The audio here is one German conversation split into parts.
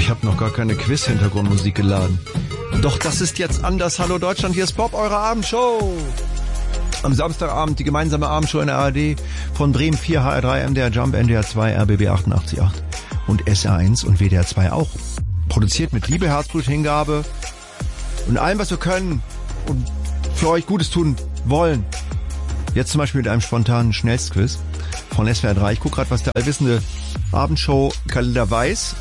Ich habe noch gar keine Quiz-Hintergrundmusik geladen. Doch das ist jetzt anders. Hallo Deutschland, hier ist Bob, eure Abendshow. Am Samstagabend die gemeinsame Abendshow in der ARD von Bremen 4, HR3, MDR Jump, NDR 2, RBB 88.8 und SR1 und WDR 2 auch. Produziert mit Liebe, Herzblut, Hingabe und allem, was wir können und für euch Gutes tun wollen. Jetzt zum Beispiel mit einem spontanen Schnellstquiz von SWR 3. Ich gucke gerade, was der allwissende Abendshow-Kalender weiß.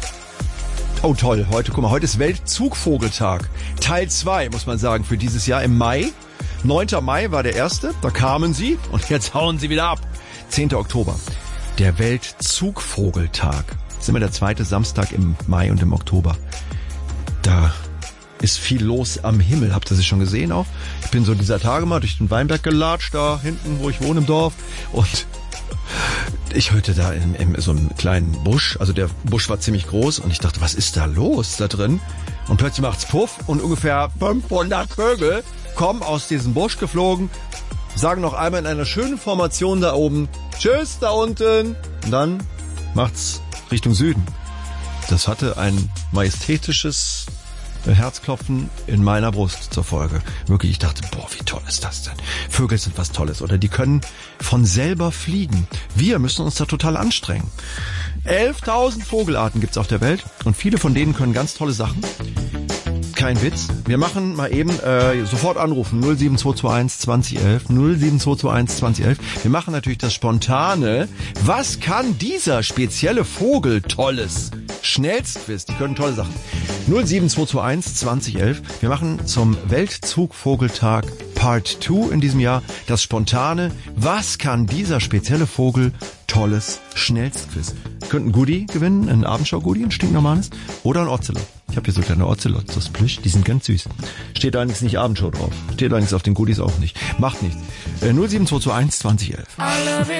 Oh toll, heute ist Weltzugvogeltag. Teil 2, muss man sagen, für dieses Jahr im Mai. 9. Mai war der erste, da kamen sie und jetzt hauen sie wieder ab. 10. Oktober, der Weltzugvogeltag. Das ist immer der zweite Samstag im Mai und im Oktober. Da ist viel los am Himmel. Habt ihr sie schon gesehen auch? Ich bin so dieser Tage mal durch den Weinberg gelatscht, da hinten, wo ich wohne im Dorf. Und ich hörte da in so einem kleinen Busch, also der Busch war ziemlich groß und ich dachte, was ist da los da drin? Und plötzlich macht's Puff und ungefähr 500 Vögel kommen aus diesem Busch geflogen, sagen noch einmal in einer schönen Formation da oben, tschüss da unten. Und dann macht's Richtung Süden. Das hatte ein majestätisches Herzklopfen in meiner Brust zur Folge. Wirklich, ich dachte, boah, wie toll ist das denn? Vögel sind was Tolles, oder? Die können von selber fliegen. Wir müssen uns da total anstrengen. 11.000 Vogelarten gibt's auf der Welt und viele von denen können ganz tolle Sachen. Kein Witz. Wir machen mal eben sofort anrufen 07221 2011 07221 2011. Wir machen natürlich das Spontane. Was kann dieser spezielle Vogel Tolles? Schnellstquiz, die können tolle Sachen. 07221 2011. Wir machen zum Weltzugvogeltag Part 2 in diesem Jahr das Spontane. Was kann dieser spezielle Vogel Tolles? Schnellstquiz. Ihr könnt ein Goodie gewinnen, ein Abendshow-Goodie, ein stinknormales oder ein Ocelot. Ich habe hier so kleine Ocelots aus Plüsch, die sind ganz süß. Steht allerdings nicht Abendshow drauf. Steht allerdings auf den Goodies auch nicht. Macht nichts. 07221 2011.